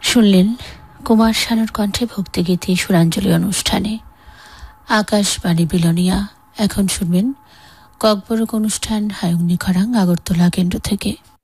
শুনলেন কুমার শানুর কণ্ঠে ভক্তিগীতি সুরাঞ্জলি অনুষ্ঠানে আকাশবাণী বিলোনিয়া। এখন শুনবেন ককবরক অনুষ্ঠান হায়ুং নিখরাং আগরতলা কেন্দ্র থেকে।